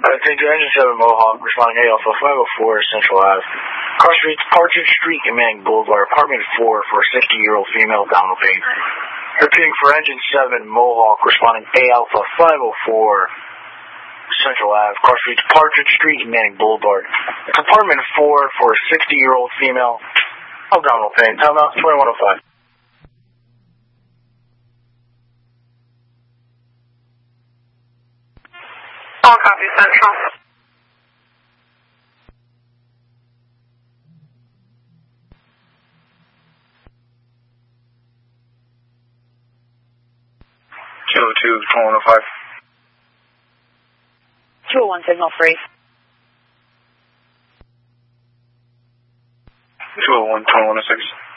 Take Engine 7 Mohawk, responding A Alpha 504 Central Ave. Cross Street, Partridge Street, and Manning Boulevard, apartment 4 for a 60-year-old female, abdominal pain. Repeating for Engine 7 Mohawk, responding A Alpha 504 Central Ave. Cross Street, Partridge Street, and Manning Boulevard. Apartment 4 for a 60-year-old female, abdominal pain. Time out 2105. All copy, Central. Kilo 2, 2105. 201 signal free. 201, 2106.